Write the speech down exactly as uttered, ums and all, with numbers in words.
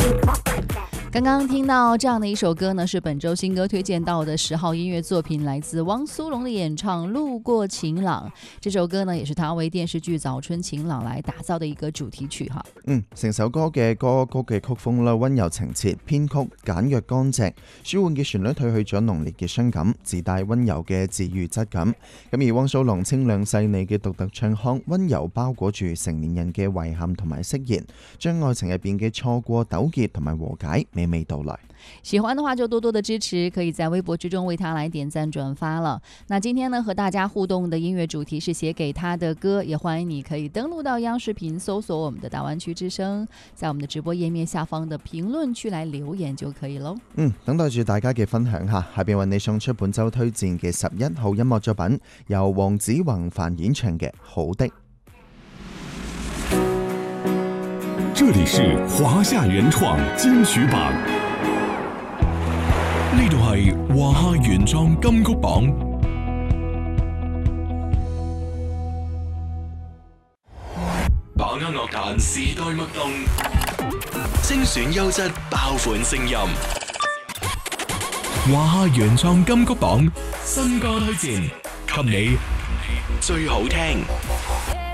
刚刚听到这样的一首歌呢，是本周新歌推荐到的十号音乐作品，来自汪苏泷的演唱《路過晴朗》。這首歌呢，也是他為電視劇《早春晴朗》來打造的一個主題曲哈。 嗯，成首歌嘅歌曲嘅曲風啦，溫柔情切，編曲簡約乾淨，舒緩嘅旋律褪去咗濃烈嘅傷感，自帶溫柔嘅治癒質感。咁而汪蘇泷清亮細膩嘅獨特唱腔，溫柔包裹住成年人嘅遺憾同埋釋然，將愛情入邊嘅錯過、糾結同埋和解娓娓道來。 喜歡的話就多多的支持，可以在微博之中為他來點讚轉發了。那今天呢和大家互動的音樂主題是寫給他的歌，也歡迎你可以登錄到央視頻搜索我們的大灣區之聲，在我們的直播頁面下方的評論區來留言就可以咯。 嗯，等待住大家嘅分享下，下邊為你送出本周推薦嘅十一號音樂作品，由黃子弘範演唱嘅《好的》。 這裡是華夏原創金曲榜，呢度係華夏原創金曲榜。把握樂壇時代脈動，精選優質爆款聲音。華夏原創金曲榜新歌推薦，給你最好聽。